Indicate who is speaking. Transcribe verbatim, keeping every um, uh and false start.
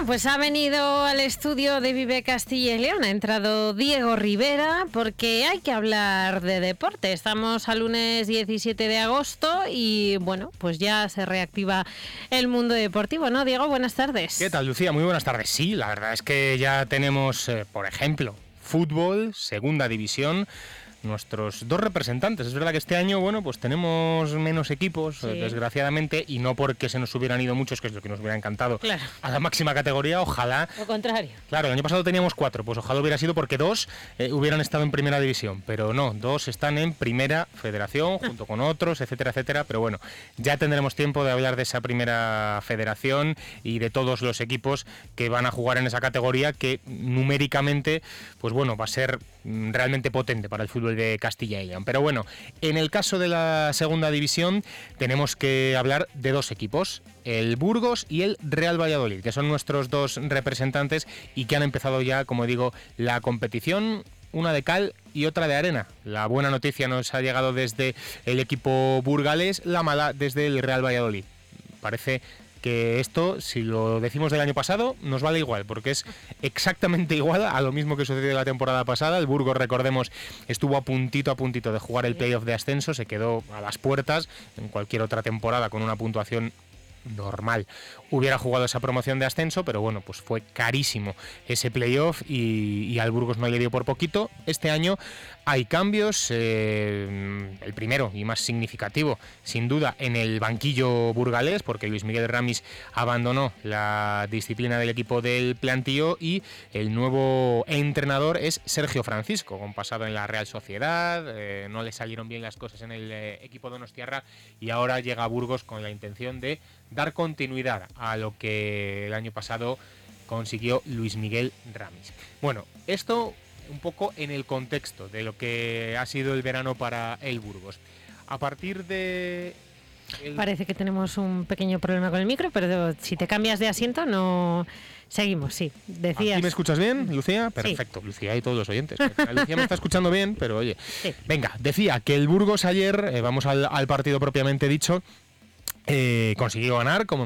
Speaker 1: pues ha venido al estudio de Vive Castilla y León, ha entrado Diego Rivera porque hay que hablar de deporte. Estamos al lunes diecisiete de agosto y bueno, pues ya se reactiva el mundo deportivo, ¿no, Diego? Buenas tardes.
Speaker 2: ¿Qué tal, Lucía? Muy buenas tardes. Sí, la verdad es que ya tenemos, eh, por ejemplo, fútbol, segunda división, nuestros dos representantes. Es verdad que este año, bueno, pues tenemos menos equipos, sí. desgraciadamente, y no porque se nos hubieran ido muchos, que es lo que nos hubiera encantado,
Speaker 1: claro.
Speaker 2: a la máxima categoría, ojalá.
Speaker 1: Lo contrario.
Speaker 2: Claro, el año pasado teníamos cuatro, pues ojalá hubiera sido porque dos eh, hubieran estado en primera división, pero no, dos están en primera federación, junto con otros, etcétera, etcétera, pero bueno, ya tendremos tiempo de hablar de esa primera federación y de todos los equipos que van a jugar en esa categoría, que numéricamente, pues bueno, va a ser realmente potente para el fútbol de Castilla y León. Pero bueno, en el caso de la segunda división tenemos que hablar de dos equipos, el Burgos y el Real Valladolid, que son nuestros dos representantes y que han empezado ya, como digo, la competición, una de cal y otra de arena. La buena noticia nos ha llegado desde el equipo burgalés, la mala desde el Real Valladolid. Parece que esto, si lo decimos del año pasado, nos vale igual, porque es exactamente igual a lo mismo que sucedió la temporada pasada. El Burgos, recordemos, estuvo a puntito a puntito de jugar el playoff de ascenso, se quedó a las puertas. En cualquier otra temporada con una puntuación normal hubiera jugado esa promoción de ascenso, pero bueno, pues fue carísimo ese playoff y, y al Burgos no le dio por poquito. Este año hay cambios, eh, el primero y más significativo, sin duda, en el banquillo burgalés, porque Luis Miguel Ramis abandonó la disciplina del equipo del plantío y el nuevo entrenador es Sergio Francisco, con pasado en la Real Sociedad, eh, no le salieron bien las cosas en el eh, equipo donostiarra y ahora llega a Burgos con la intención de dar continuidad a lo que el año pasado consiguió Luis Miguel Ramis. Bueno, esto un poco en el contexto de lo que ha sido el verano para el Burgos. A partir de... El...
Speaker 1: Parece que tenemos un pequeño problema con el micro, pero si te cambias de asiento no... Seguimos, sí. Decías...
Speaker 2: ¿Aquí me escuchas bien, Lucía? Perfecto, sí. Lucía y todos los oyentes. Lucía me está escuchando bien, pero oye... Sí. Venga, decía que el Burgos ayer, eh, vamos al, al partido propiamente dicho, Eh, consiguió ganar, como